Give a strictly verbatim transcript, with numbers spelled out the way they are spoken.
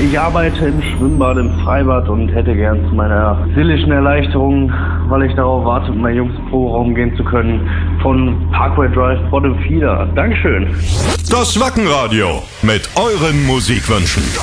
Ich arbeite im Schwimmbad, im Freibad und hätte gern zu meiner seelischen Erleichterung, weil ich darauf warte, mit meinen Jungs Pro-Raum gehen zu können, von Parkway Drive Bottom Feeder. Dankeschön. Das Wackenradio mit euren Musikwünschen.